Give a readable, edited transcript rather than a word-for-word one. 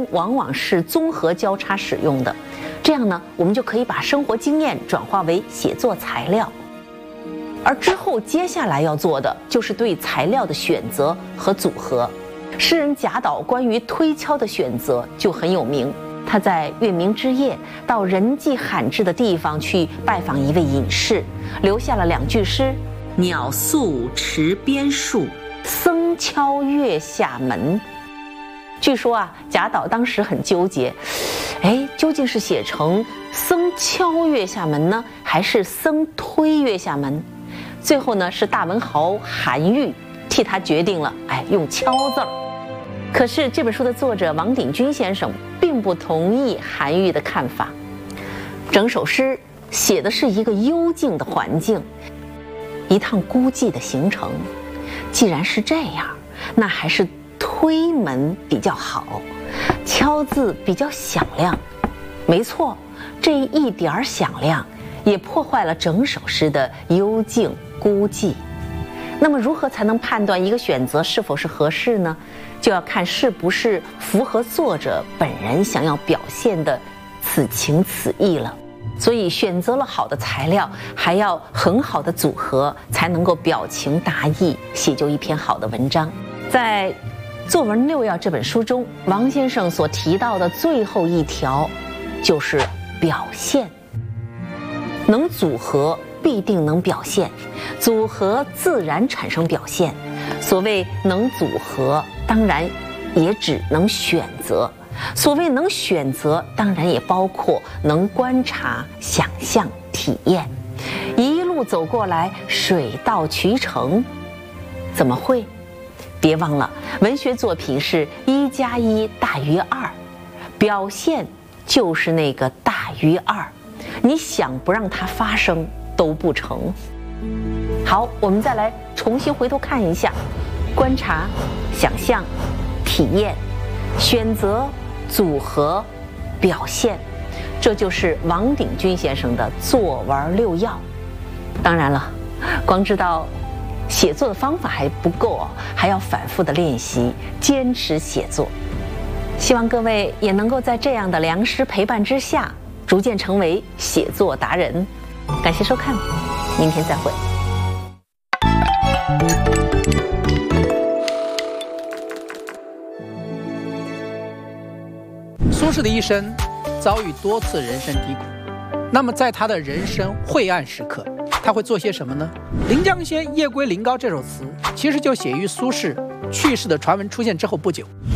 中往往是综合交叉使用的。这样呢，我们就可以把生活经验转化为写作材料。而之后接下来要做的就是对材料的选择和组合。诗人贾岛关于推敲的选择就很有名。他在月明之夜到人迹罕至的地方去拜访一位隐士，留下了2句诗：鸟宿池边树，僧敲月下门。据说啊，贾岛当时很纠结，究竟是写成僧敲月下门呢，还是僧推月下门？最后呢，是大文豪韩愈替他决定了，用敲字儿。可是这本书的作者王鼎钧先生并不同意韩愈的看法。整首诗写的是一个幽静的环境，一趟孤寂的行程。既然是这样，那还是推门比较好，敲字比较响亮。没错，这一点响亮也破坏了整首诗的幽静孤寂。那么如何才能判断一个选择是否是合适呢？就要看是不是符合作者本人想要表现的此情此意了。所以选择了好的材料，还要很好的组合，才能够表情达意，写就一篇好的文章。在《作文6要》这本书中，王先生所提到的最后一条就是表现。能组合必定能表现，组合自然产生表现。所谓能组合，当然也只能选择；所谓能选择，当然也包括能观察、想象、体验。一路走过来，水到渠成，怎么会？别忘了，文学作品是1+1大于2，表现就是那个大于2。你想不让它发生都不成。好，我们再来重新回头看一下：观察、想象、体验、选择、组合、表现，这就是王鼎钧先生的作文6要。当然了，光知道写作的方法还不够哦，还要反复的练习，坚持写作。希望各位也能够在这样的良师陪伴之下，逐渐成为写作达人。感谢收看，明天再会。 苏轼的一生遭遇多次人生低谷，那么在他的人生晦暗时刻，他会做些什么呢？《临江仙·夜归临皋》这首词其实就写于苏轼去世的传闻出现之后不久。